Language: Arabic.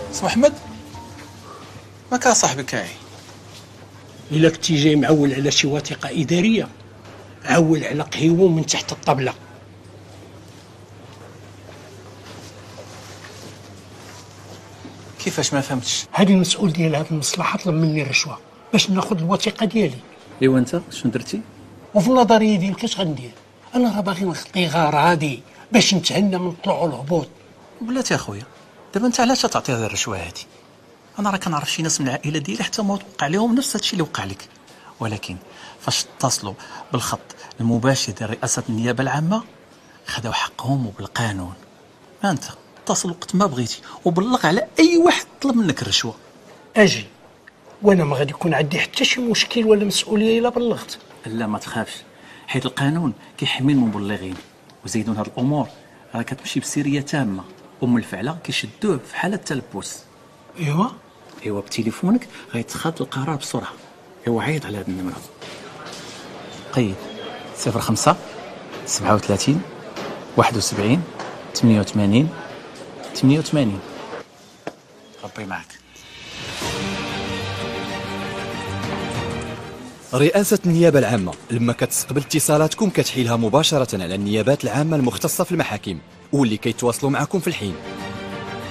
اسمو احمد، ما كان صاحبي كاعي. الا كنتي جاي معول على شي وثيقه اداريه، عول على قهيوه من تحت الطبله. كيفاش ما فهمتش؟ هذه المسؤول ديال هذه المصلحه طلب مني الرشوه باش ناخذ الوثيقه ديالي. ايوا انت شنو درتي؟ وفي النظريه ديالك اش غندير؟ انا راه باغي نخطي غراضي باش نتهنى من الطلوع والهبوط. بلاتي اخويا، دابا انت علاش تعطي هذه الرشوه هذه؟ انا راه كنعرف شي ناس من العائله ديالي حتى ما وقع لهم نفس هادشي اللي وقع لك، ولكن فاش اتصلوا بالخط المباشر ديال رئاسه النيابه العامه خداو حقهم وبالقانون. ما انت اتصل وقت ما بغيتي وبلغ على اي واحد طلب منك الرشوه. اجي وانا ما غادي يكون عندي حتى شي مشكل ولا مسؤوليه الا بلغت. لا ما تخافش، حيت القانون كيحمي المبلغين، وزيدون هاد الامور راه كتمشي بسريه تامه، الفعله كيشدوه في حاله تلبس. ايوا بتليفونك غيتخذ القرار بسرعه. ايوا عيط على هاد النمره، قيد 05 37 71 88 88. ربي معك. رئاسة النيابة العامة لما كتستقبل اتصالاتكم كتحيلها مباشرة على النيابات العامة المختصة في المحاكم واللي كيتواصلوا معكم في الحين.